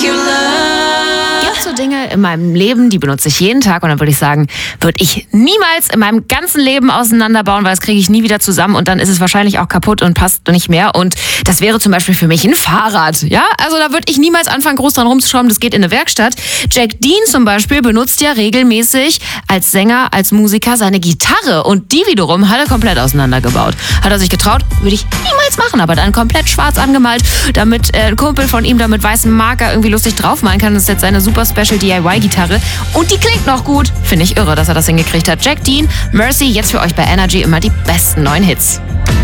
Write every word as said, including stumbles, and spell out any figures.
Gibt so Dinge in meinem Leben, die benutze ich jeden Tag und dann würde ich sagen, würde ich niemals in meinem ganzen Leben auseinanderbauen, weil das kriege ich nie wieder zusammen und dann ist es wahrscheinlich auch kaputt und passt nicht mehr und das wäre zum Beispiel für mich ein Fahrrad, ja? Also da würde ich niemals anfangen, groß dran rumzuschrauben, das geht in eine Werkstatt. Jack Dean zum Beispiel benutzt ja regelmäßig als Sänger, als Musiker seine Gitarre und die wiederum hat er komplett auseinandergebaut. Hat er sich getraut, würde ich niemals machen, aber dann komplett schwarz angemalt, damit äh, ein Kumpel von ihm da mit weißem Marker irgendwie lustig draufmalen kann. Das ist jetzt seine super Special D I Y-Gitarre und die klingt noch gut. Finde ich irre, dass er das hingekriegt hat. Jack Dean, Mercy, jetzt für euch bei Energy immer die besten neuen Hits.